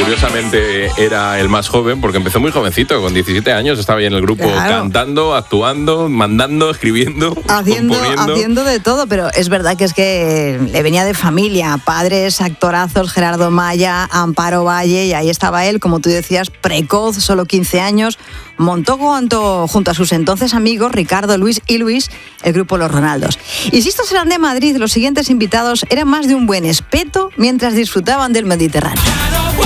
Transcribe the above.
curiosamente era el más joven, porque empezó muy jovencito, con 17 años, estaba ahí en el grupo, claro, cantando, actuando, mandando, escribiendo, haciendo de todo, pero es verdad que le venía de familia, padres, actorazos, Gerardo Maya, Amparo Valle, y ahí estaba él, como tú decías, precoz, solo 15 años, montó junto a sus entonces amigos Ricardo, Luis y Luis, el grupo Los Ronaldos. Y si estos eran de Madrid, los siguientes invitados eran más de un buen espeto mientras disfrutaban del Mediterráneo.